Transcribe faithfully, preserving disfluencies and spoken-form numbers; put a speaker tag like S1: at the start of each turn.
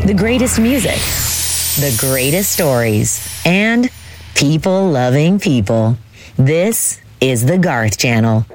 S1: the greatest music, the greatest stories, and people loving people. This is the Garth Channel.